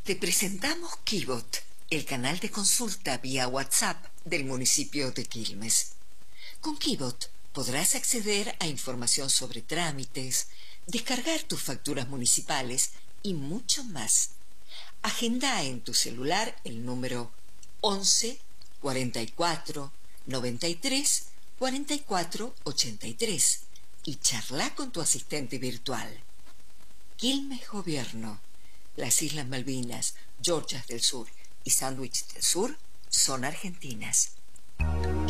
Te presentamos Kibot, el canal de consulta vía WhatsApp del municipio de Quilmes. Con Kibot podrás acceder a información sobre trámites, descargar tus facturas municipales y mucho más. Agenda en tu celular el número 11 44 93 44 83 y charla con tu asistente virtual. Quilmes Gobierno. Las Islas Malvinas, Georgias del Sur y Sandwich del Sur son argentinas.